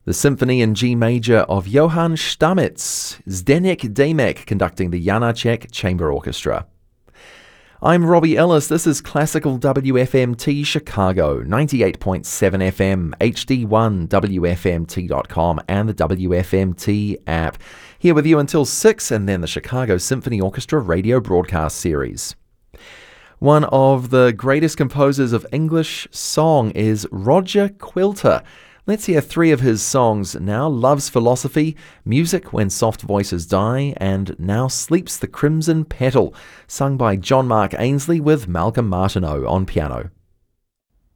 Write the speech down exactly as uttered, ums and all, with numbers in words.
The Symphony in G Major of Johann Stamitz, Zdeněk Demek conducting the Janáček Chamber Orchestra. I'm Robbie Ellis. This is Classical W F M T Chicago, ninety-eight point seven F M, H D one, W F M T dot com, and the W F M T app. Here with you until six, and then the Chicago Symphony Orchestra radio broadcast series. One of the greatest composers of English song is Roger Quilter. Let's hear three of his songs now: Love's Philosophy, Music When Soft Voices Die, and Now Sleeps the Crimson Petal, sung by John Mark Ainsley with Malcolm Martineau on piano.